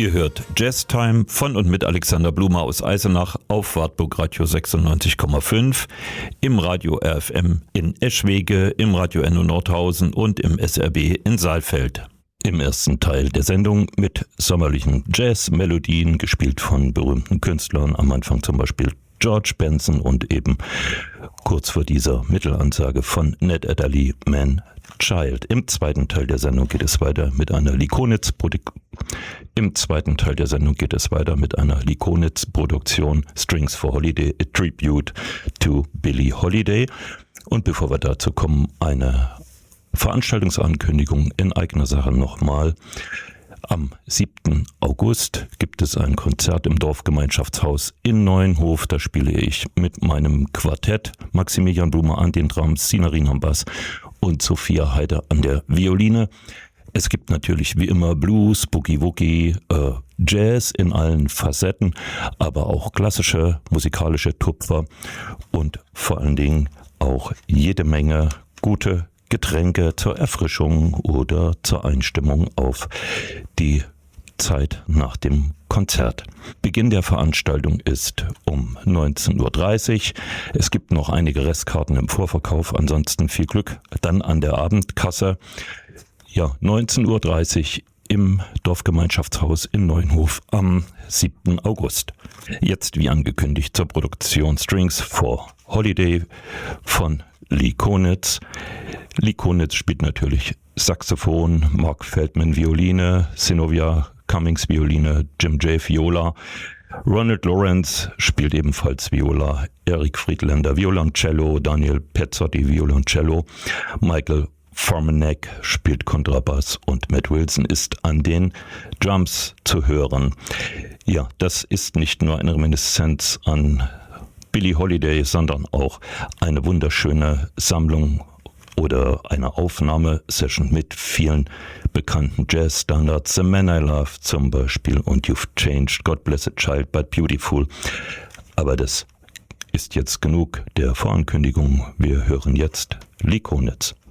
Ihr hört Jazz Time von und mit Alexander Blumer aus Eisenach auf Wartburg Radio 96,5, im Radio RFM in Eschwege, im Radio Enno Nordhausen und im SRB in Saalfeld. Im ersten Teil der Sendung mit sommerlichen Jazz-Melodien, gespielt von berühmten Künstlern, am Anfang zum Beispiel George Benson und eben kurz vor dieser Mittelansage von Ned Adderley, Man Child. Im zweiten Teil der Sendung geht es weiter mit einer Likonitz-Produktion Strings for Holiday, a Tribute to Billie Holiday. Und bevor wir dazu kommen, eine Veranstaltungsankündigung in eigener Sache nochmal. Am 7. August gibt es ein Konzert im Dorfgemeinschaftshaus in Neuenhof. Da spiele ich mit meinem Quartett Maximilian Blumer an den Drums, Sinarin am Bass und Sophia Heider an der Violine. Es gibt natürlich wie immer Blues, Boogie-Woogie, Jazz in allen Facetten, aber auch klassische musikalische Tupfer und vor allen Dingen auch jede Menge gute Getränke zur Erfrischung oder zur Einstimmung auf die Zeit nach dem Konzert. Beginn der Veranstaltung ist um 19.30 Uhr. Es gibt noch einige Restkarten im Vorverkauf, ansonsten viel Glück dann an der Abendkasse. Ja, 19.30 Uhr im Dorfgemeinschaftshaus in Neuenhof am 7. August. Jetzt wie angekündigt zur Produktion Strings for Holiday von Likonitz. Likonitz spielt natürlich Saxophon, Mark Feldman Violine, Synovia Cummings Violine, Jim Jay Viola, Ronald Lawrence spielt ebenfalls Viola, Eric Friedländer Violoncello, Daniel Pezzotti Violoncello, Michael Formanek spielt Kontrabass und Matt Wilson ist an den Drums zu hören. Ja, das ist nicht nur eine Reminiszenz an Billie Holiday, sondern auch eine wunderschöne Sammlung oder eine Aufnahmesession mit vielen bekannten Jazz-Standards. The Man I Love zum Beispiel und You've Changed, God Bless a Child But Beautiful. Aber das ist jetzt genug der Vorankündigung. Wir hören jetzt Likonitz.